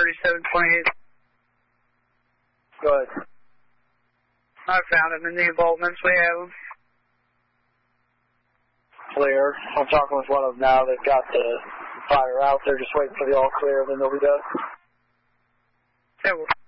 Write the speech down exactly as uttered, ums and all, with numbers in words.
thirty-seven twenty-eight. Go ahead. I found him in the involvements. We have him. Clear. I'm talking with one of them now. They've got the fire out. They're just waiting for the all clear, then they'll be done. Yeah, well.